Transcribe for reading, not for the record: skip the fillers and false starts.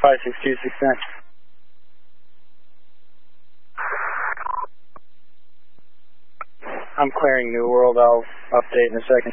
56269. I'm clearing New World. I'll update in a second.